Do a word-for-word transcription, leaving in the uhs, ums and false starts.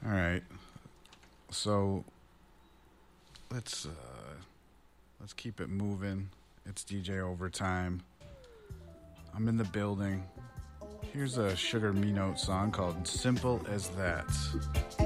All right. So let's uh, let's keep it moving. It's D J Overtime. I'm in the building. Here's a Sugar Me Note song called Simple as That.